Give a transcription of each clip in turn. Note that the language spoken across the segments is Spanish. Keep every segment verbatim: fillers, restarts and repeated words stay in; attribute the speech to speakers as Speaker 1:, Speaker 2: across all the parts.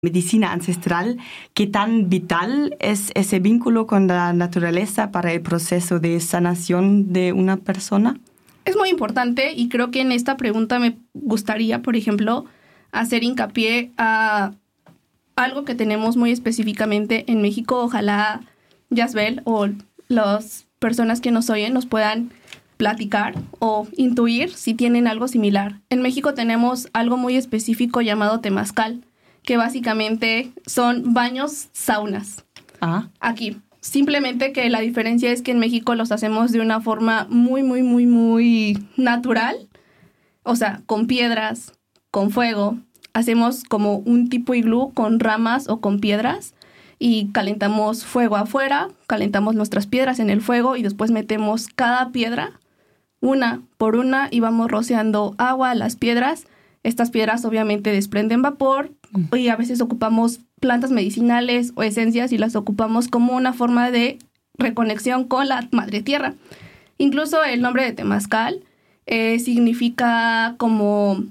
Speaker 1: medicina ancestral, ¿qué tan vital es ese vínculo con la naturaleza para el proceso de sanación de una persona?
Speaker 2: Es muy importante y creo que en esta pregunta me gustaría, por ejemplo, hacer hincapié a algo que tenemos muy específicamente en México. Ojalá Yasbel o las personas que nos oyen nos puedan platicar o intuir si tienen algo similar. En México tenemos algo muy específico llamado temazcal, que básicamente son baños saunas.
Speaker 1: Ah.
Speaker 2: Aquí. Simplemente que la diferencia es que en México los hacemos de una forma muy, muy, muy, muy natural. O sea, con piedras, con fuego. Hacemos como un tipo iglú con ramas o con piedras y calentamos fuego afuera, calentamos nuestras piedras en el fuego y después metemos cada piedra una por una y vamos rociando agua a las piedras. Estas piedras obviamente desprenden vapor y a veces ocupamos plantas medicinales o esencias y las ocupamos como una forma de reconexión con la madre tierra. Incluso el nombre de temazcal eh, significa como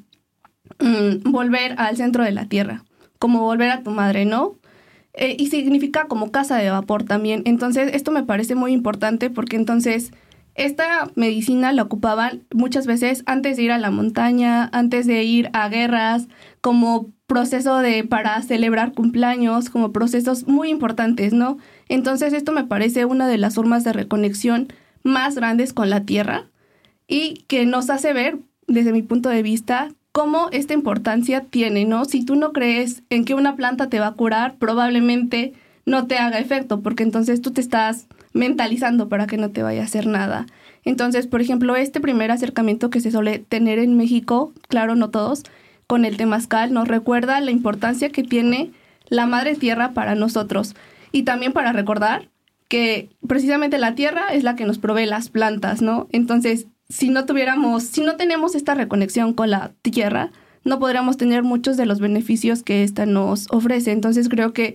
Speaker 2: mm, volver al centro de la tierra, como volver a tu madre, ¿no? Eh, y significa como casa de vapor también. Entonces esto me parece muy importante porque entonces esta medicina la ocupaban muchas veces antes de ir a la montaña, antes de ir a guerras, como proceso de para celebrar cumpleaños, como procesos muy importantes, ¿no? Entonces esto me parece una de las formas de reconexión más grandes con la tierra y que nos hace ver, desde mi punto de vista, cómo esta importancia tiene, ¿no? Si tú no crees en que una planta te va a curar, probablemente no te haga efecto, porque entonces tú te estás mentalizando para que no te vaya a hacer nada. Entonces, por ejemplo, este primer acercamiento que se suele tener en México, claro, no todos, con el temazcal, nos recuerda la importancia que tiene la madre tierra para nosotros. Y también para recordar que precisamente la tierra es la que nos provee las plantas, ¿no? Entonces, si no tuviéramos, si no tenemos esta reconexión con la tierra, no podríamos tener muchos de los beneficios que ésta nos ofrece. Entonces, creo que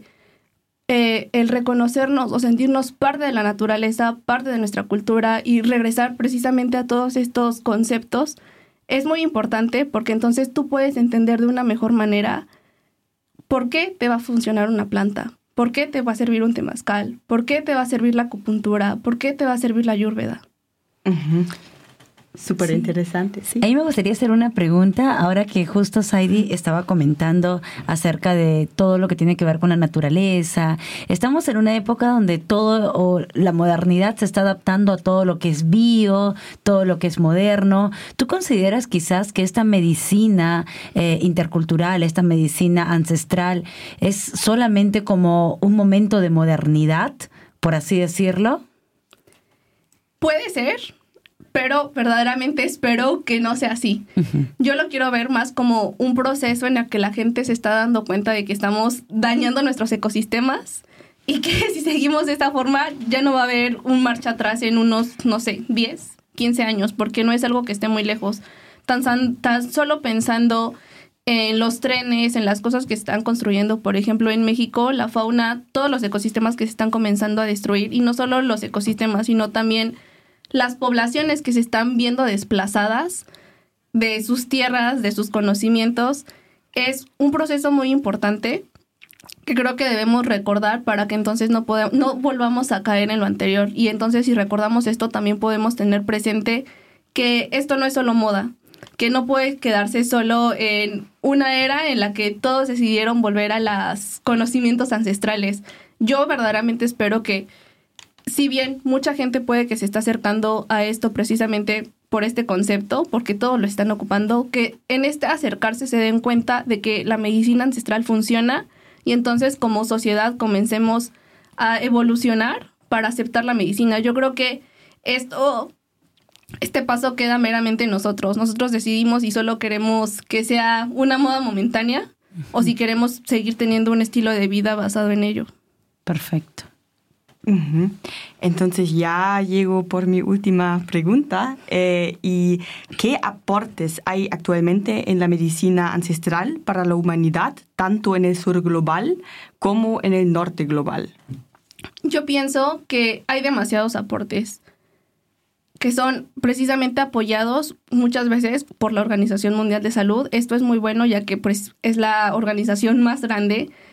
Speaker 2: Eh, el reconocernos o sentirnos parte de la naturaleza, parte de nuestra cultura y regresar precisamente a todos estos conceptos es muy importante porque entonces tú puedes entender de una mejor manera por qué te va a funcionar una planta, por qué te va a servir un temazcal, por qué te va a servir la acupuntura, por qué te va a servir la ayurveda.
Speaker 1: Uh-huh. Súper sí. Interesante, sí.
Speaker 3: A mí me gustaría hacer una pregunta, ahora que justo Saidi estaba comentando acerca de todo lo que tiene que ver con la naturaleza. Estamos en una época donde todo, o la modernidad se está adaptando a todo lo que es bio, todo lo que es moderno. ¿Tú consideras quizás que esta medicina eh, intercultural, esta medicina ancestral, es solamente como un momento de modernidad, por así decirlo?
Speaker 2: Puede ser, pero verdaderamente espero que no sea así. Uh-huh. Yo lo quiero ver más como un proceso en el que la gente se está dando cuenta de que estamos dañando nuestros ecosistemas y que si seguimos de esta forma ya no va a haber un marcha atrás en unos, no sé, diez, quince años, porque no es algo que esté muy lejos. Tan, tan solo pensando en los trenes, en las cosas que están construyendo, por ejemplo, en México, la fauna, todos los ecosistemas que se están comenzando a destruir, y no solo los ecosistemas, sino también las poblaciones que se están viendo desplazadas de sus tierras, de sus conocimientos, es un proceso muy importante que creo que debemos recordar para que entonces no, podamos, no volvamos a caer en lo anterior. Y entonces si recordamos esto, también podemos tener presente que esto no es solo moda, que no puede quedarse solo en una era en la que todos decidieron volver a los conocimientos ancestrales. Yo verdaderamente espero que, si bien mucha gente puede que se está acercando a esto precisamente por este concepto, porque todos lo están ocupando, que en este acercarse se den cuenta de que la medicina ancestral funciona y entonces como sociedad comencemos a evolucionar para aceptar la medicina. Yo creo que esto, este paso queda meramente en nosotros. Nosotros decidimos si solo queremos que sea una moda momentánea uh-huh. o si queremos seguir teniendo un estilo de vida basado en ello.
Speaker 3: Perfecto.
Speaker 1: Uh-huh. Entonces ya llego por mi última pregunta. Eh, ¿y qué aportes hay actualmente en la medicina ancestral para la humanidad, tanto en el sur global como en el norte global?
Speaker 2: Yo pienso que hay demasiados aportes. que son precisamente apoyados muchas veces por la Organización Mundial de Salud. Esto es muy bueno ya que pues, es la organización más grande